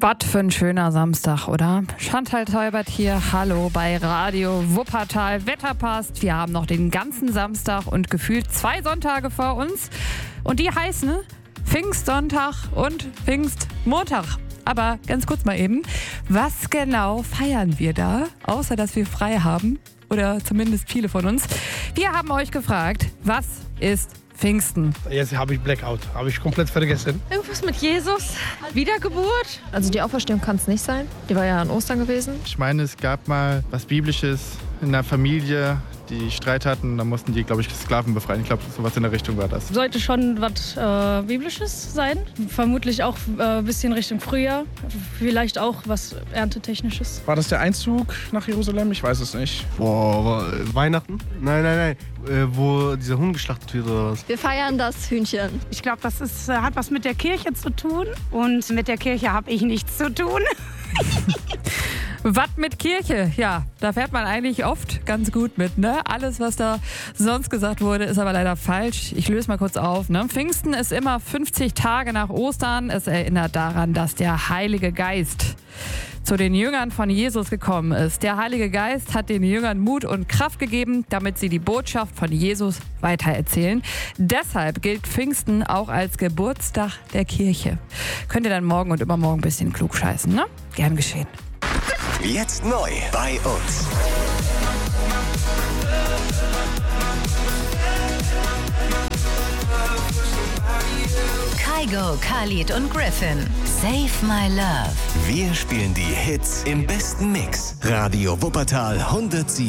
Was für ein schöner Samstag, oder? Chantal Teubert hier, hallo bei Radio Wuppertal. Wetter passt, wir haben noch den ganzen Samstag und gefühlt 2 Sonntage vor uns. Und die heißen Pfingstsonntag und Pfingstmontag. Aber ganz kurz mal eben, was genau feiern wir da, außer dass wir frei haben? Oder zumindest viele von uns. Wir haben euch gefragt, was ist Pfingsten? Jetzt habe ich Blackout, habe ich komplett vergessen. Irgendwas mit Jesus, Wiedergeburt. Also die Auferstehung kann es nicht sein. Die war ja an Ostern gewesen. Ich meine, es gab mal was Biblisches in einer Familie, die Streit hatten. Da mussten die, glaube ich, Sklaven befreien. Ich glaube, sowas in der Richtung war das. Sollte schon was Biblisches sein. Vermutlich auch ein bisschen Richtung Frühjahr. Vielleicht auch was Erntetechnisches. War das der Einzug nach Jerusalem? Ich weiß es nicht. Boah, Weihnachten? Nein. Wo dieser Huhn geschlachtet wird oder was? Wir feiern das Hühnchen. Ich glaube, das hat was mit der Kirche zu tun. Und mit der Kirche habe ich nichts zu tun. Was mit Kirche? Ja, da fährt man eigentlich oft ganz gut mit, ne? Alles, was da sonst gesagt wurde, ist aber leider falsch. Ich löse mal kurz auf, ne? Pfingsten ist immer 50 Tage nach Ostern. Es erinnert daran, dass der Heilige Geist zu den Jüngern von Jesus gekommen ist. Der Heilige Geist hat den Jüngern Mut und Kraft gegeben, damit sie die Botschaft von Jesus weitererzählen. Deshalb gilt Pfingsten auch als Geburtstag der Kirche. Könnt ihr dann morgen und übermorgen ein bisschen klugscheißen, ne? Gern geschehen. Jetzt neu bei uns. Kygo, Khalid und Griffin. Save My Love. Wir spielen die Hits im besten Mix. Radio Wuppertal 107,8.